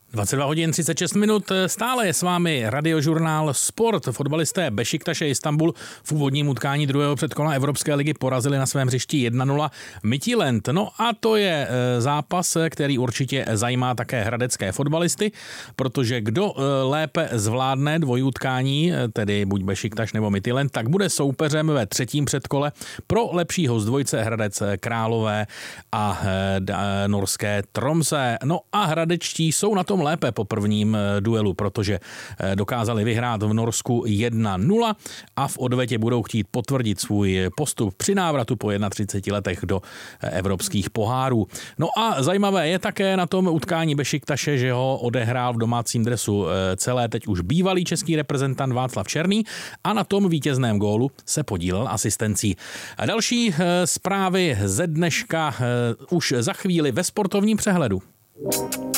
22 hodin 36 minut, stále je s vámi radiožurnál Sport. Fotbalisté Bešiktaše Istanbul v úvodním utkání druhého předkola Evropské ligy porazili na svém hřišti 1-0 Midtjylland. No a to je zápas, který určitě zajímá také hradecké fotbalisty, protože kdo lépe zvládne dvojutkání, tedy buď Bešiktaš nebo Midtjylland, tak bude soupeřem ve třetím předkole pro lepšího z dvojce Hradec Králové a norské Tromsø. No a hradečtí jsou na tom lépe po prvním duelu, protože dokázali vyhrát v Norsku 1-0 a v odvetě budou chtít potvrdit svůj postup při návratu po 31 letech do evropských pohárů. No a zajímavé je také na tom utkání Bešiktaše, že ho odehrál v domácím dresu celé teď už bývalý český reprezentant Václav Černý a na tom vítězném gólu se podílel asistencí. A další zprávy ze dneška už za chvíli ve sportovním přehledu.